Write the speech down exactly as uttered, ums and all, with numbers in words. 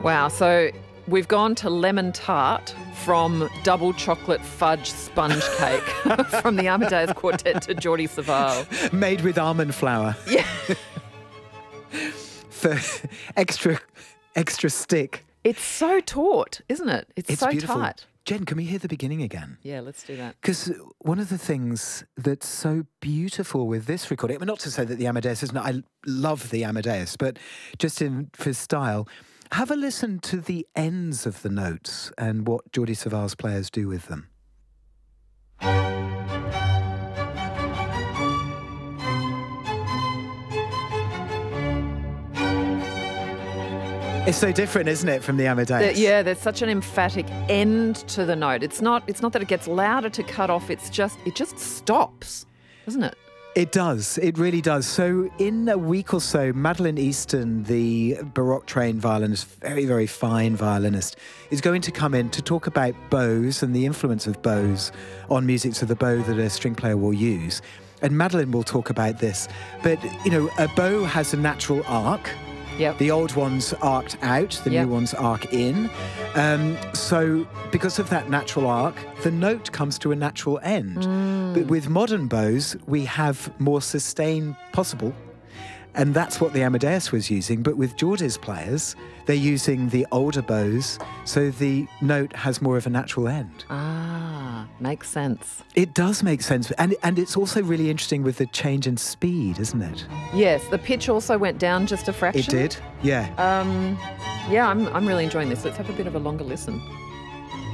Wow, so we've gone to lemon tart from double chocolate fudge sponge cake from the Amadeus Quartet to Jordi Savall. Made with almond flour. Yeah. For extra, extra stick. It's so taut, isn't it? It's, It's so beautiful. tight. Jen, can we hear the beginning again? Yeah, let's do that. Because one of the things that's so beautiful with this recording, I mean, not to say that the Amadeus isn't, I love the Amadeus, but just in for style, have a listen to the ends of the notes and what Jordi Savall's players do with them. It's so different, isn't it, from the Amadeus? The, yeah, there's such an emphatic end to the note. It's not It's not that it gets louder to cut off, it's just, it just stops, doesn't it? It does. It really does. So in a week or so, Madeleine Easton, the Baroque-trained violinist, very, very fine violinist, is going to come in to talk about bows and the influence of bows on music, so the bow that a string player will use. And Madeleine will talk about this. But, you know, a bow has a natural arc. Yep. The old ones arced out, the Yep. new ones arc in. Um, so because of that natural arc, the note comes to a natural end. Mm. But with modern bows, we have more sustain possible. And that's what the Amadeus was using. But with Jordi's players, they're using the older bows, so the note has more of a natural end. Ah, makes sense. It does make sense. And, and it's also really interesting with the change in speed, isn't it? Yes, the pitch also went down just a fraction. It did, yeah. Um, yeah, I'm, I'm really enjoying this. Let's have a bit of a longer listen.